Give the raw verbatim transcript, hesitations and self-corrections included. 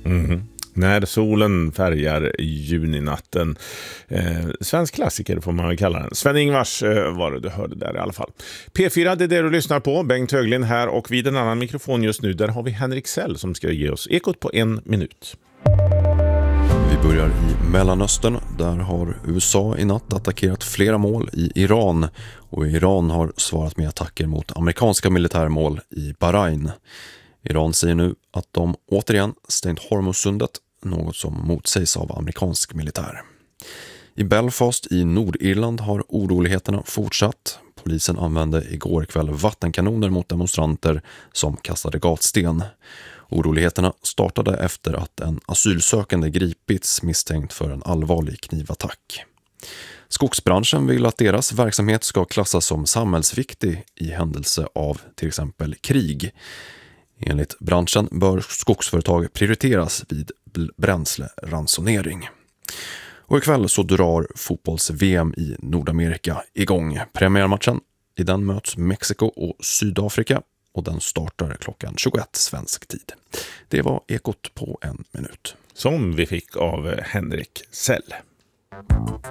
Mm. När solen färgar juninatten. Eh, svensk klassiker får man kalla den. Sven-Ingvars eh, var det du hörde där i alla fall. P fyra, det är det du lyssnar på. Bengt Höglind här, och vid en annan mikrofon just nu, där har vi Henrik Sell som ska ge oss ekot på en minut. Vi börjar i Mellanöstern. Där har U S A i natt attackerat flera mål i Iran, och Iran har svarat med attacker mot amerikanska militärmål i Bahrain. Iran säger nu att de återigen stängt Hormuzsundet, något som motsägs av amerikansk militär. I Belfast i Nordirland har oroligheterna fortsatt. Polisen använde igår kväll vattenkanoner mot demonstranter som kastade gatsten. Oroligheterna startade efter att en asylsökande gripits misstänkt för en allvarlig knivattack. Skogsbranschen vill att deras verksamhet ska klassas som samhällsviktig i händelse av till exempel krig. Enligt branschen bör skogsföretag prioriteras vid bränsleransonering. Och ikväll så drar fotbolls-V M i Nordamerika igång. Premiärmatchen, i den möts Mexiko och Sydafrika, och den startar klockan tjugoett svensk tid. Det var ekot på en minut. Som vi fick av Henrik Sell.